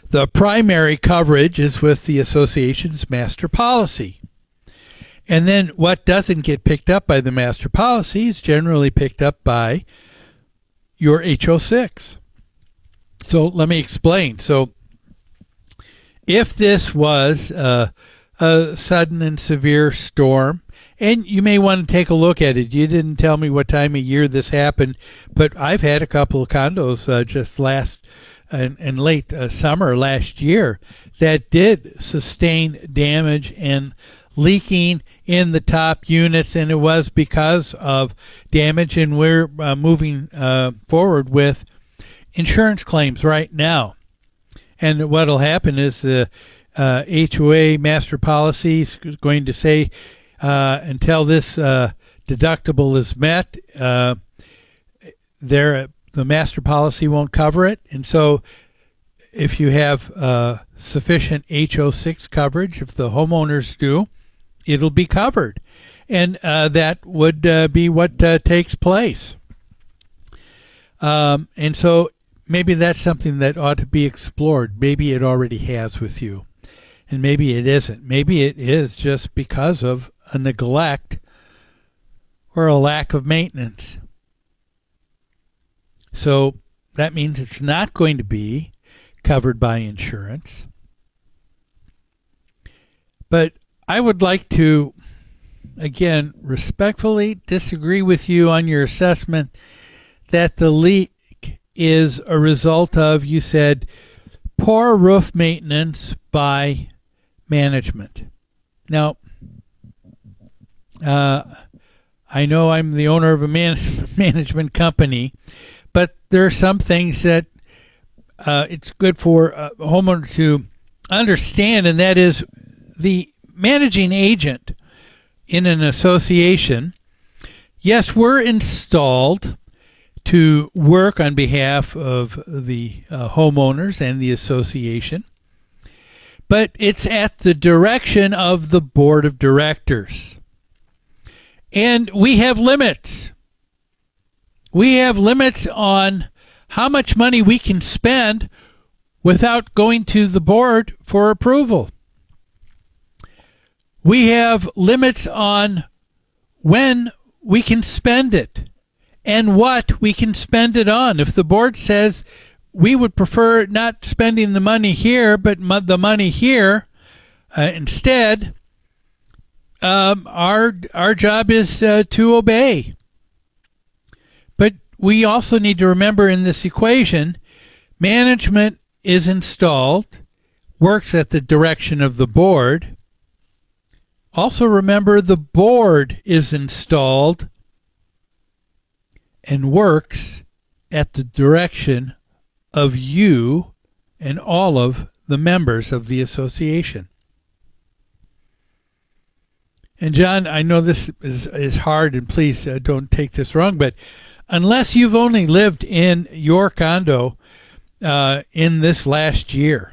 The primary coverage is with the association's master policy. And then what doesn't get picked up by the master policy is generally picked up by your HO6. So let me explain. So if this was a sudden and severe storm, and you may want to take a look at it. You didn't tell me what time of year this happened, but I've had a couple of condos just last and late summer last year that did sustain damage and leaking in the top units, and it was because of damage, and we're moving forward with insurance claims right now. And what will happen is the HOA master policy is going to say until this deductible is met, the master policy won't cover it. And so if you have sufficient HO6 coverage, if the homeowners do, it'll be covered. And that would be what takes place. And so maybe that's something that ought to be explored. Maybe it already has with you. And maybe it isn't. Maybe it is just because of a neglect or a lack of maintenance. So that means it's not going to be covered by insurance. But I would like to, again, respectfully disagree with you on your assessment that the leak is a result of, you said, poor roof maintenance by management. Now, I know I'm the owner of a management company, but there are some things that it's good for a homeowner to understand, and that is the managing agent in an association. Yes, we're installed to work on behalf of the homeowners and the association, but it's at the direction of the board of directors. And we have limits. We have limits on how much money we can spend without going to the board for approval. We have limits on when we can spend it and what we can spend it on. If the board says we would prefer not spending the money here, but the money here instead, our job is to obey. But we also need to remember in this equation, management is installed, works at the direction of the board. Also remember the board is installed and works at the direction of you and all of the members of the association. And John, I know this is hard, and please don't take this wrong, but unless you've only lived in your condo in this last year,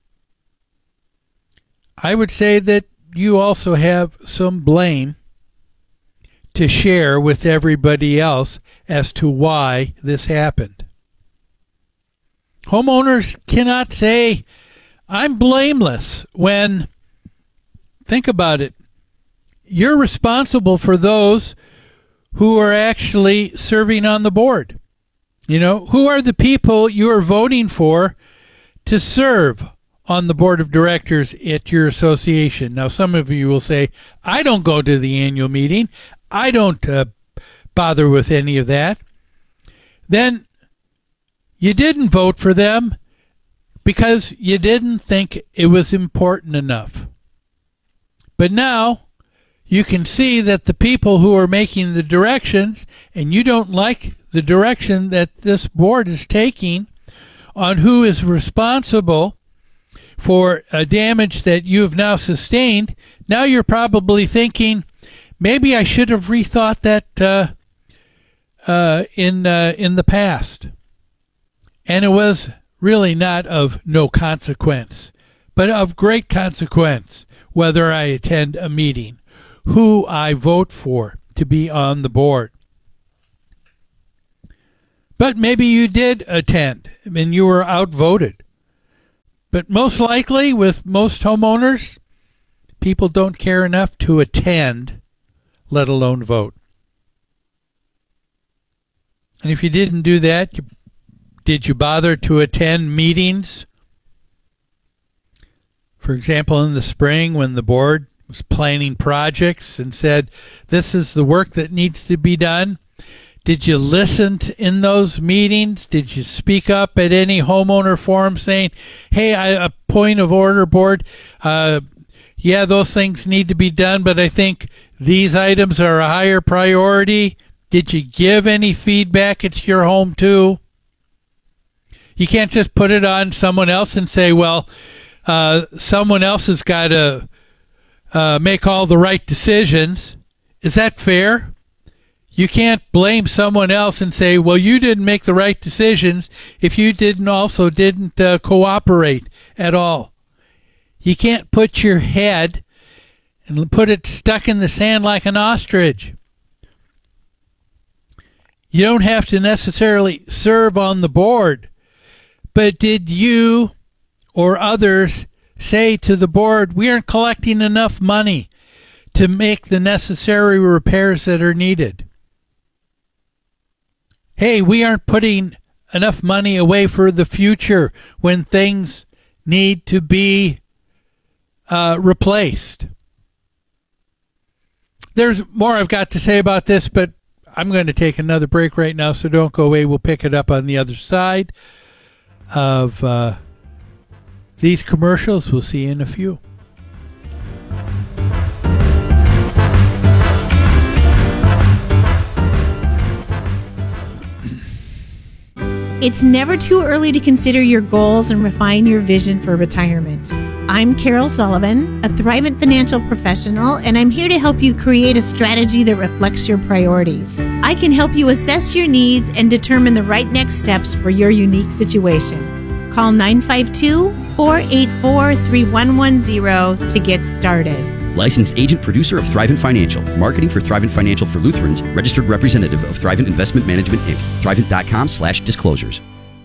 I would say that you also have some blame to share with everybody else as to why this happened. Homeowners cannot say, I'm blameless, when, think about it, you're responsible for those who are actually serving on the board. You know, who are the people you are voting for to serve on the board of directors at your association? Now, some of you will say, I don't go to the annual meeting. I don't bother with any of that. Then you didn't vote for them because you didn't think it was important enough. But now you can see that the people who are making the directions, and you don't like the direction that this board is taking on who is responsible for damage that you have now sustained, now you're probably thinking, maybe I should have rethought that in the past. And it was really not of no consequence, but of great consequence, whether I attend a meeting, who I vote for to be on the board. But maybe you did attend and you were outvoted. But most likely, with most homeowners, people don't care enough to attend, let alone vote. And if you didn't do that, did you bother to attend meetings? For example, in the spring when the board was planning projects and said, this is the work that needs to be done. Did you listen in those meetings? Did you speak up at any homeowner forum saying, hey, a point of order, board, yeah, those things need to be done, but I think these items are a higher priority. Did you give any feedback? It's your home too. You can't just put it on someone else and say, well, someone else has got to make all the right decisions. Is that fair? You can't blame someone else and say, well, you didn't make the right decisions if you didn't cooperate at all. You can't put your head and put it stuck in the sand like an ostrich. You don't have to necessarily serve on the board, but did you or others say to the board, we aren't collecting enough money to make the necessary repairs that are needed? Hey, we aren't putting enough money away for the future when things need to be replaced. There's more I've got to say about this, but I'm going to take another break right now, so don't go away. We'll pick it up on the other side of these commercials. We'll see you in a few. It's never too early to consider your goals and refine your vision for retirement. I'm Carol Sullivan, a Thrivent financial professional, and I'm here to help you create a strategy that reflects your priorities. I can help you assess your needs and determine the right next steps for your unique situation. Call 952-484-3110 to get started. Licensed agent producer of Thrivent Financial. Marketing for Thrivent Financial for Lutherans. Registered representative of Thrivent Investment Management, Inc. Thrivent.com/disclosures.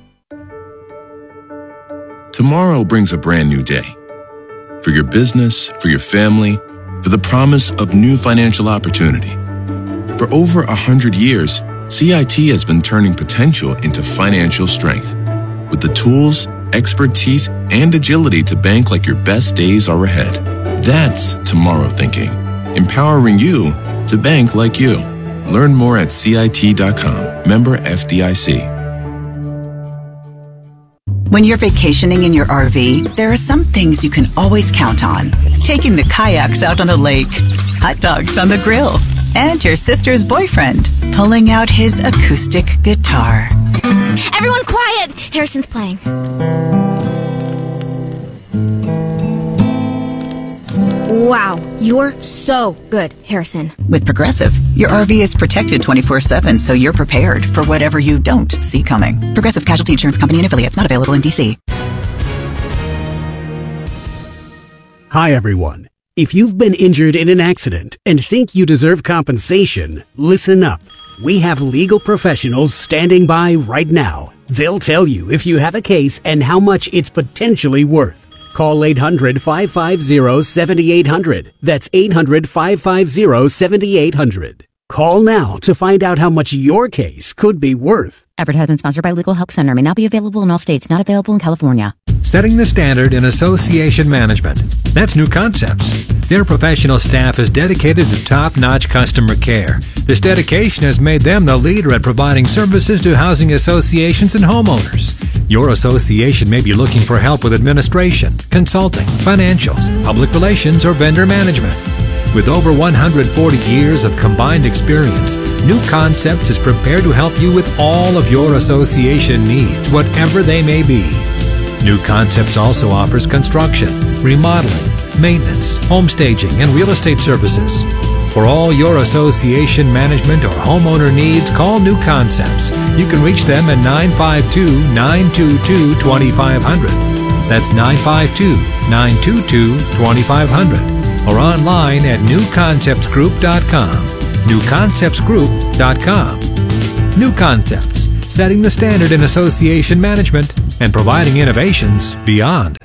Tomorrow brings a brand new day. For your business, for your family, for the promise of new financial opportunity. For over 100 years, CIT has been turning potential into financial strength. With the tools, expertise, and agility to bank like your best days are ahead. That's tomorrow thinking, empowering you to bank like you. Learn more at CIT.com. Member FDIC. When you're vacationing in your RV, there are some things you can always count on. Taking the kayaks out on the lake, hot dogs on the grill, and your sister's boyfriend pulling out his acoustic guitar. Everyone quiet! Harrison's playing. Wow, you're so good, Harrison. With Progressive, your RV is protected 24/7, so you're prepared for whatever you don't see coming. Progressive Casualty Insurance Company and Affiliates, not available in D.C. Hi, everyone. If you've been injured in an accident and think you deserve compensation, listen up. We have legal professionals standing by right now. They'll tell you if you have a case and how much it's potentially worth. Call 800-550-7800. That's 800-550-7800. Call now to find out how much your case could be worth. Advertisement sponsored by Legal Help Center. May not be available in all states. Not available in California. Setting the standard in association management. That's New Concepts. Their professional staff is dedicated to top-notch customer care. This dedication has made them the leader at providing services to housing associations and homeowners. Your association may be looking for help with administration, consulting, financials, public relations, or vendor management. With over 140 years of combined experience, New Concepts is prepared to help you with all of your association needs, whatever they may be. New Concepts also offers construction, remodeling, maintenance, home staging, and real estate services. For all your association management or homeowner needs, call New Concepts. You can reach them at 952-922-2500. That's 952-922-2500. Or online at newconceptsgroup.com. newconceptsgroup.com. New Concepts, setting the standard in association management and providing innovations beyond.